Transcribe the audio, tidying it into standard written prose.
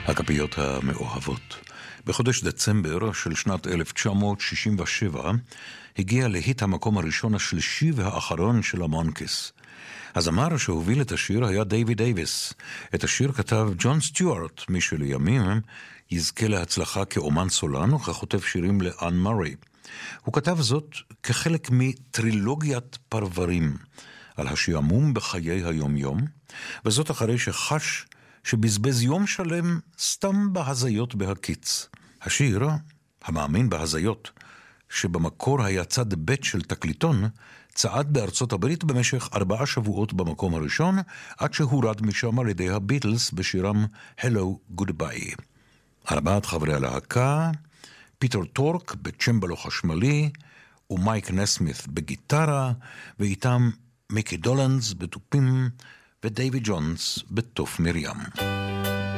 הכפיות המאוהבות. בחודש דצמבר של שנת 1967 הגיע להיט המקום הראשון, השלישי והאחרון של המונקיס. הזמר שהוביל את השיר היה דייוויד דייוויס. את השיר כתב ג'ון סטיוארט, מי שלימים יזכה להצלחה כאומן סולן וככותב שירים לאן מרי. הוא כתב זאת כחלק מטרילוגיית פרברים על השעמום בחיי היום-יום, וזאת אחרי שחש שבזבז יום שלם סתם בהזיות בהקיץ. השיר, המאמין בהזיות, שבמקור היה צד ב' של תקליטון, צעד בארצות הברית במשך 4 שבועות במקום הראשון, עד שהורד משם על ידי הביטלס בשירם Hello Goodbye. 4 חברי הלהקה, פיטר טורק בצ'מבלו חשמלי, ומייק נסמית בגיטרה, ואיתם מיקי דולנס בתופים, ודייוויד ג'ונס בתוף מרים.